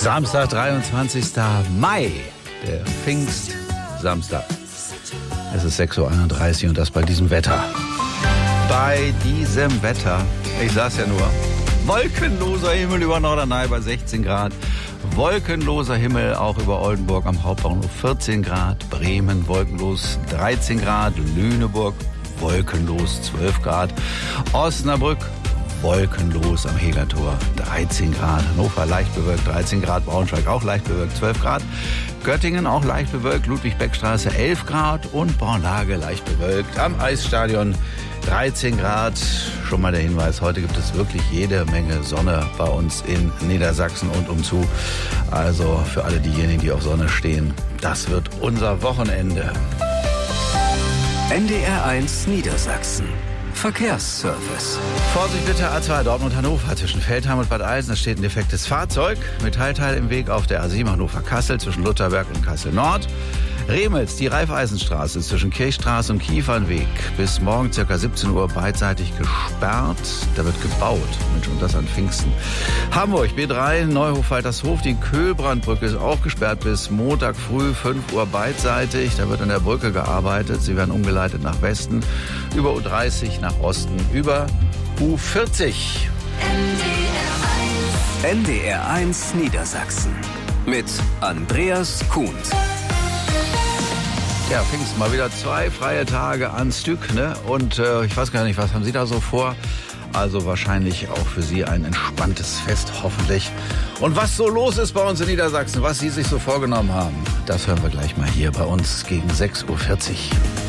Samstag, 23. Mai, der Pfingstsamstag. Es ist 6.31 Uhr und das bei diesem Wetter. Bei diesem Wetter, ich sag's ja nur, wolkenloser Himmel über Norderney bei 16 Grad. Wolkenloser Himmel auch über Oldenburg am Hauptbahnhof 14 Grad. Bremen wolkenlos 13 Grad. Lüneburg wolkenlos 12 Grad. Osnabrück wolkenlos am Hegertor 13 Grad. Hannover leicht bewölkt 13 Grad. Braunschweig auch leicht bewölkt 12 Grad. Göttingen auch leicht bewölkt. Ludwig-Beck-Straße 11 Grad. Und Bornlage leicht bewölkt. Am Eisstadion 13 Grad. Schon mal der Hinweis, heute gibt es wirklich jede Menge Sonne bei uns in Niedersachsen und umzu. Also für alle diejenigen, die auf Sonne stehen, das wird unser Wochenende. NDR1 Niedersachsen. Verkehrsservice. Vorsicht bitte, A2 Dortmund-Hannover zwischen Feldheim und Bad Eilsen. Da steht ein defektes Fahrzeug. Metallteil im Weg auf der A7 Hannover-Kassel zwischen Lutherberg und Kassel-Nord. Remels, die Raiffeisenstraße zwischen Kirchstraße und Kiefernweg. Bis morgen ca. 17 Uhr beidseitig gesperrt. Da wird gebaut. Mensch, und das an Pfingsten. Hamburg, B3, Neuhof-Waltershof. Die Köhlbrandbrücke ist auch gesperrt bis Montag früh 5 Uhr beidseitig. Da wird an der Brücke gearbeitet. Sie werden umgeleitet nach Westen, über U30 nach Osten, über U40. NDR1 Niedersachsen mit Andreas Kuhn. Ja, Pfingsten mal wieder 2 freie Tage ans Stück, ne? Und ich weiß gar nicht, was haben Sie da so vor? Also wahrscheinlich auch für Sie ein entspanntes Fest, hoffentlich. Und was so los ist bei uns in Niedersachsen, was Sie sich so vorgenommen haben, das hören wir gleich mal hier bei uns gegen 6.40 Uhr.